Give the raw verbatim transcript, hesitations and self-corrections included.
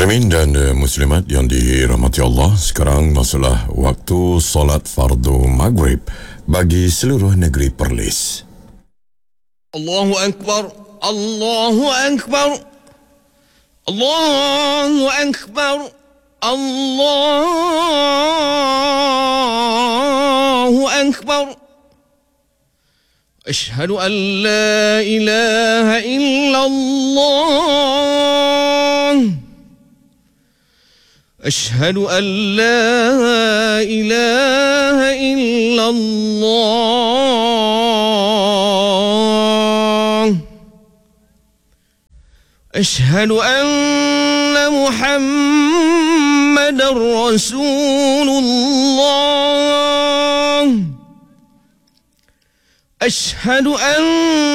Muslimin dan uh, muslimat yang dirahmati Allah, sekarang masalah waktu solat fardu maghrib bagi seluruh negeri Perlis. Allahu Akbar, Allahu Akbar, Allahu Akbar, Allahu Akbar. Ashhadu an la ilaha illallah. أشهد أن لا إله إلا الله. أشهد أن محمدا رسول الله. أشهد أن